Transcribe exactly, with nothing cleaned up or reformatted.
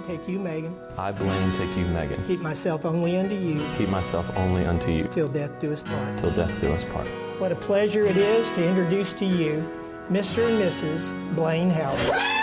Blaine, take you, Megan. I, Blaine, take you, Megan. Keep myself only unto you. Keep myself only unto you. Till death do us part. Till death do us part. What a pleasure it is to introduce to you Mister and Missus Blaine Howard.